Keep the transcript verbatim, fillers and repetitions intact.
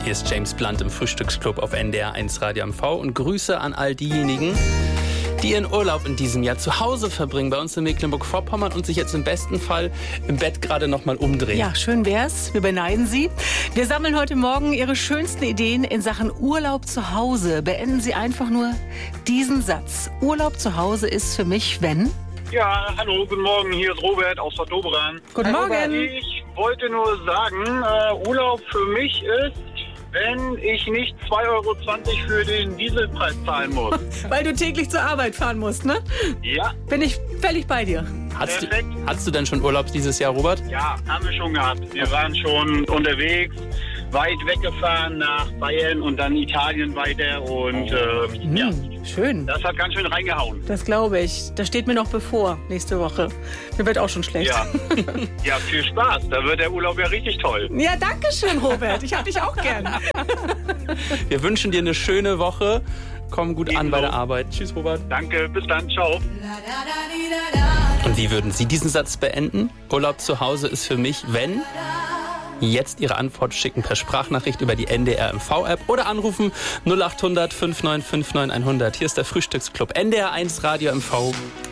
Hier ist James Blunt im Frühstücksclub auf N D R eins Radio M V und Grüße an all diejenigen, die ihren Urlaub in diesem Jahr zu Hause verbringen, bei uns in Mecklenburg-Vorpommern und sich jetzt im besten Fall im Bett gerade noch mal umdrehen. Ja, schön wär's. Wir beneiden Sie. Wir sammeln heute Morgen Ihre schönsten Ideen in Sachen Urlaub zu Hause. Beenden Sie einfach nur diesen Satz. Urlaub zu Hause ist für mich, wenn... Ja, hallo, guten Morgen, hier ist Robert aus Bad Doberan. Guten Morgen. Ich wollte nur sagen, äh, Urlaub für mich ist, wenn ich nicht zwei Euro zwanzig für den Dieselpreis zahlen muss. Weil du täglich zur Arbeit fahren musst, ne? Ja. Bin ich völlig bei dir. Hast du, Perfekt. hast du denn schon Urlaub dieses Jahr, Robert? Ja, haben wir schon gehabt. Wir waren schon unterwegs, weit weggefahren nach Bayern und dann Italien weiter und äh, ja, Hm, schön. das hat ganz schön reingehauen. Das glaube ich. Das steht mir noch bevor, nächste Woche. Mir wird auch schon schlecht. Ja. Ja, viel Spaß. Da wird der Urlaub ja richtig toll. Ja, danke schön, Robert. Ich hab dich auch gern. Wir wünschen dir eine schöne Woche. Komm gut an Ebenso. bei der Arbeit. Tschüss, Robert. Danke, bis dann, ciao. Und wie würden Sie diesen Satz beenden? Urlaub zu Hause ist für mich, wenn... Jetzt Ihre Antwort schicken per Sprachnachricht über die N D R M V-App oder anrufen null acht hundert fünf neun fünf neun hundert. Hier ist der Frühstücksclub N D R eins Radio M V.